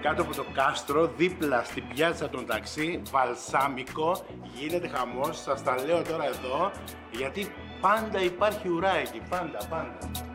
κάτω από το κάστρο, δίπλα στην πιάτσα των ταξί, Βαλσάμικο, γίνεται χαμός, σας τα λέω τώρα εδώ, γιατί πάντα υπάρχει ουρά εκεί, πάντα.